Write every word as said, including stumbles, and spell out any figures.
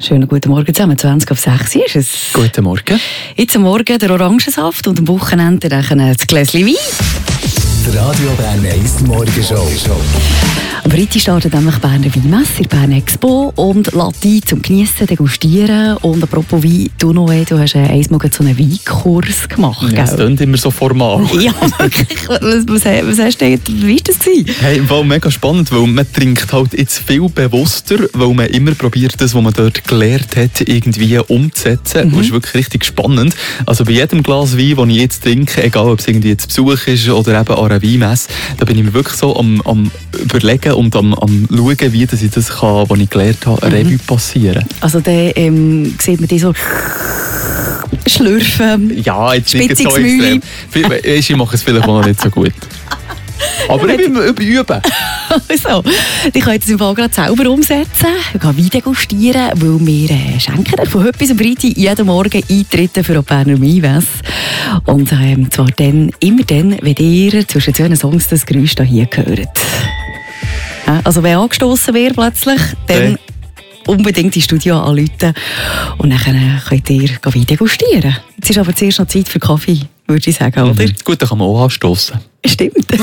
Schönen guten Morgen zusammen, zwanzig auf sechs ist es. Guten Morgen. Jetzt am Morgen der Orangensaft und am Wochenende dann das Gläschen Wein. Die Radio Bern eins Morgenshow. Am Freitag startet nämlich Berner Weinmesse in Bern Expo und lädt ein zum Geniessen, Degustieren. Und apropos Wein, du Noé, du hast einmal so einen Weinkurs gemacht, Ja, gell? das klingt immer so formal. Ja, wirklich. Was, was, was hast du denn, wie war das gewesen? Hey, im Fall mega spannend, weil man trinkt halt jetzt viel bewusster, weil man immer probiert, das, was man dort gelernt hat, irgendwie umzusetzen. Mhm. Das ist wirklich richtig spannend. Also bei jedem Glas Wein, das ich jetzt trinke, egal ob es irgendwie jetzt Besuch ist oder eben an einer Weinmesse, da bin ich mir wirklich so am, am überlegen und am, am schauen, wie dass ich das kann, was ich gelernt habe, eine Mhm. Revue passieren. Also da ähm, sieht man die so schlürfen. Ja, jetzt nicht so Spitziges extrem. Weisst, Ich mache es vielleicht auch noch nicht so gut. Aber ich bin üben. Also, ich kann jetzt im Fall gerade selber umsetzen. Ich kann Wein degustieren, weil wir äh, schenken euch von heute bis am Freitag jeden Morgen Eintritte für die Berner Weinmesse. Und ähm, zwar dann, immer dann, wenn ihr zwischen zwei Songs das Geräusch hier hört. Ja, also wenn angestossen wird plötzlich, dann unbedingt ins Studio anrufen und dann könnt ihr Wein degustieren. Jetzt ist aber zuerst noch Zeit für Kaffee, würde ich sagen, oder? Mhm. Gut, dann kann man auch anstossen. Stimmt.